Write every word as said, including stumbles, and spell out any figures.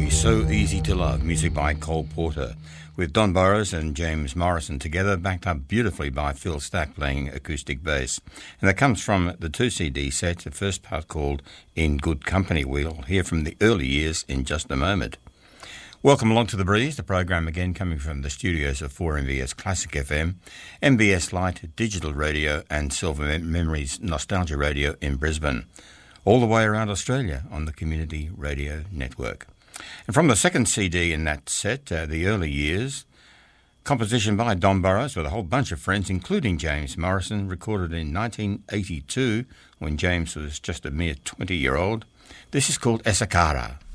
movie So Easy to Love, music by Cole Porter, with Don Burrows and James Morrison together, backed up beautifully by Phil Stack playing acoustic bass. And that comes from the two C D set, the first part called In Good Company. We'll hear from the early years in just a moment. Welcome along to The Breeze, the program again coming from the studios of four M B S Classic F M, M B S Lite Digital Radio and Silver Memories Nostalgia Radio in Brisbane, all the way around Australia on the Community Radio Network. And from the second C D in that set, uh, The Early Years, composition by Don Burrows with a whole bunch of friends, including James Morrison, recorded in nineteen eighty-two when James was just a mere twenty-year-old. This is called Esakara.